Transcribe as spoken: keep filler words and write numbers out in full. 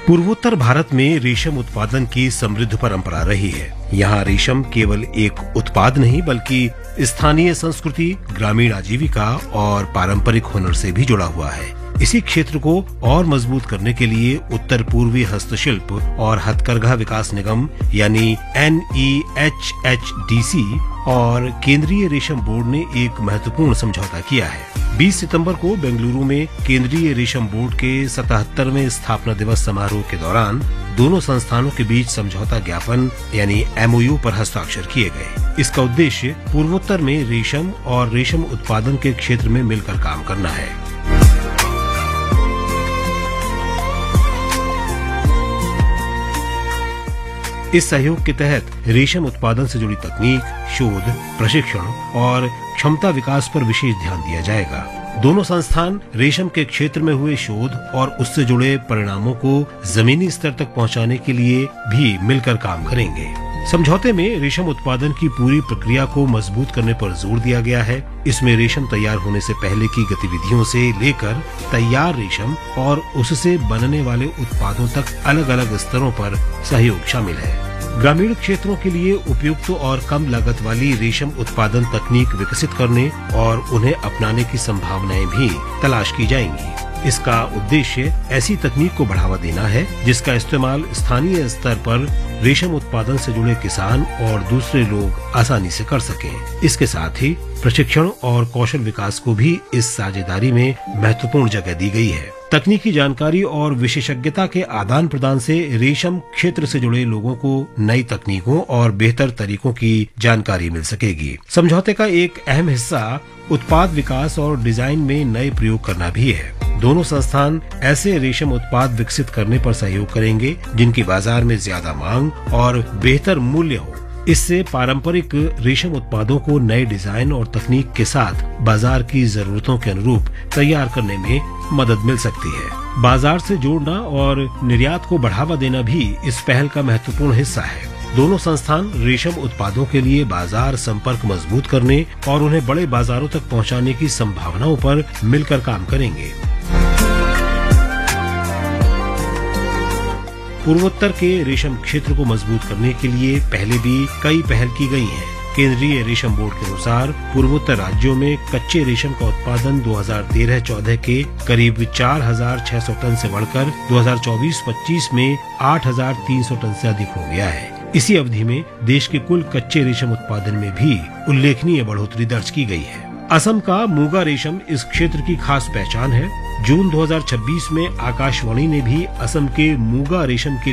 पूर्वोत्तर भारत में रेशम उत्पादन की समृद्ध परंपरा रही है। यहाँ रेशम केवल एक उत्पाद नहीं बल्कि स्थानीय संस्कृति, ग्रामीण आजीविका और पारंपरिक हुनर से भी जुड़ा हुआ है। इसी क्षेत्र को और मजबूत करने के लिए उत्तर पूर्वी हस्तशिल्प और हथकरघा विकास निगम यानी N E H H D C और केंद्रीय रेशम बोर्ड ने एक महत्वपूर्ण समझौता किया है। बीस सितंबर को बेंगलुरु में केंद्रीय रेशम बोर्ड के सतहत्तरवें स्थापना दिवस समारोह के दौरान दोनों संस्थानों के बीच समझौता ज्ञापन यानी एम ओ यू पर हस्ताक्षर किए गए। इसका उद्देश्य पूर्वोत्तर में रेशम और रेशम उत्पादन के क्षेत्र में मिलकर काम करना है। इस सहयोग के तहत रेशम उत्पादन से जुड़ी तकनीक, शोध, प्रशिक्षण और क्षमता विकास पर विशेष ध्यान दिया जाएगा। दोनों संस्थान रेशम के क्षेत्र में हुए शोध और उससे जुड़े परिणामों को जमीनी स्तर तक पहुंचाने के लिए भी मिलकर काम करेंगे। समझौते में रेशम उत्पादन की पूरी प्रक्रिया को मजबूत करने पर जोर दिया गया है। इसमें रेशम तैयार होने से पहले की गतिविधियों से लेकर तैयार रेशम और उससे बनने वाले उत्पादों तक अलग अलग स्तरों पर सहयोग शामिल है। ग्रामीण क्षेत्रों के लिए उपयुक्त और कम लागत वाली रेशम उत्पादन तकनीक विकसित करने और उन्हें अपनाने की संभावनाएं भी तलाश की जाएंगी। इसका उद्देश्य ऐसी तकनीक को बढ़ावा देना है जिसका इस्तेमाल स्थानीय स्तर पर रेशम उत्पादन से जुड़े किसान और दूसरे लोग आसानी से कर सकें। इसके साथ ही प्रशिक्षण और कौशल विकास को भी इस साझेदारी में महत्वपूर्ण जगह दी गई है। तकनीकी जानकारी और विशेषज्ञता के आदान प्रदान से रेशम क्षेत्र से जुड़े लोगों को नई तकनीकों और बेहतर तरीकों की जानकारी मिल सकेगी। समझौते का एक अहम हिस्सा उत्पाद विकास और डिजाइन में नए प्रयोग करना भी है। दोनों संस्थान ऐसे रेशम उत्पाद विकसित करने पर सहयोग करेंगे जिनकी बाजार में ज्यादा मांग और बेहतर मूल्य हो। इससे पारंपरिक रेशम उत्पादों को नए डिजाइन और तकनीक के साथ बाजार की जरूरतों के अनुरूप तैयार करने में मदद मिल सकती है। बाजार से जोड़ना और निर्यात को बढ़ावा देना भी इस पहल का महत्वपूर्ण हिस्सा है। दोनों संस्थान रेशम उत्पादों के लिए बाजार संपर्क मजबूत करने और उन्हें बड़े बाजारों तक पहुंचाने की संभावनाओं पर मिलकर काम करेंगे। पूर्वोत्तर के रेशम क्षेत्र को मजबूत करने के लिए पहले भी कई पहल की गई हैं। केंद्रीय रेशम बोर्ड के अनुसार पूर्वोत्तर राज्यों में कच्चे रेशम का उत्पादन दो हज़ार तेरह चौदह के करीब चार हज़ार छह सौ टन से बढ़कर दो हज़ार चौबीस पच्चीस में आठ हज़ार तीन सौ टन से अधिक हो गया है। इसी अवधि में देश के कुल कच्चे रेशम उत्पादन में भी उल्लेखनीय बढ़ोतरी दर्ज की गई है। असम का मूगा रेशम इस क्षेत्र की खास पहचान है। जून दो हज़ार छब्बीस में आकाशवाणी ने भी असम के मूगा रेशम के